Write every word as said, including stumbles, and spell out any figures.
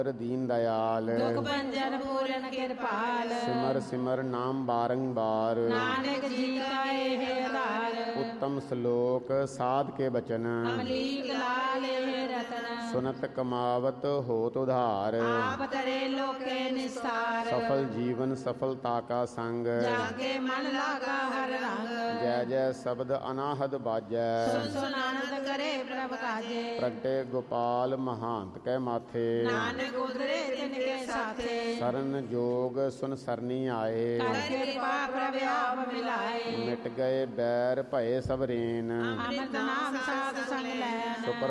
दीन दयाल दुख भंजन पूरन कृपाल सिमर सिमर नाम बारंबार नानक जी का एह आधार उत्तम श्लोक साध के बचन अमलीक लाल एह रतन सुनत कमावत होत उधार आप तरे लोके निस्तार सफल जीवन सफलता का संग जाके मन लागा हर रंग जय जय शब्द अनाहद बाजै सुन सुन आनंद करे प्रभ काजे प्रगटे गोपाल महांत कै माथे नानक उतरे तिनके साथे शरण जोग सुन सरनी आए कर कृपा प्रभ आप मिलाए मिट गए बैर भये सबरेन अमृत नाम साध संग लैन सुपर